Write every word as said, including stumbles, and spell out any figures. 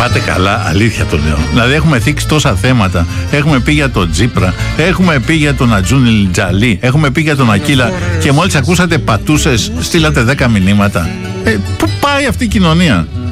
πάτε καλά, αλήθεια το λέω. Δηλαδή έχουμε θίξει τόσα θέματα. Έχουμε πει για τον Τσίπρα, έχουμε πει για τον Ατζούνι Τζαλί, έχουμε πει για τον Ακίλα και μόλις ακούσατε πατούσες στείλατε δέκα μηνύματα. Ε, πού πάει αυτή η κοινωνία?